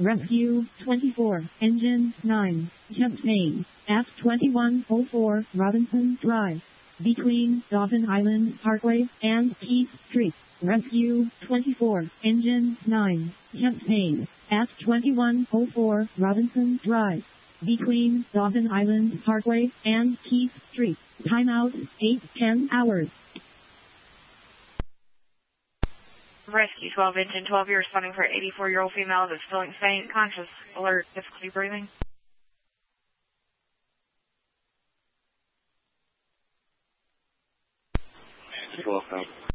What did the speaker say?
Rescue 24, Engine 9, Champaign, F2104 Robinson Drive, between Dauphin Island Parkway and Keith Street. Rescue 24, Engine 9, Champaign, F2104 Robinson Drive, between Dauphin Island Parkway and Keith Street. Timeout 8-10 hours. Rescue 12, Engine 12, you're responding for 84-year-old female that's feeling faint, conscious, alert, difficulty breathing. Welcome.